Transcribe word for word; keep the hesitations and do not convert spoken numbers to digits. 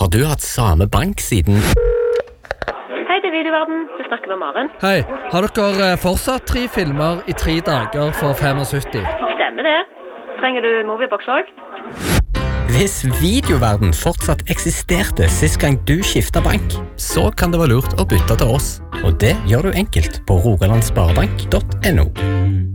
Har du hatt samme bank siden... Hei, det er Videoverden. Du snakker med Maren. Hei, har dere fortsatt tre filmer i tre dager for syttifem? Stemmer det. Trenger du Moviebox også? Hvis Videoverden fortsatt eksisterte sist gang du skiftet bank, så kan det være lurt å bytte til oss. Og det gjør du enkelt på rogaland sparebank punktum no.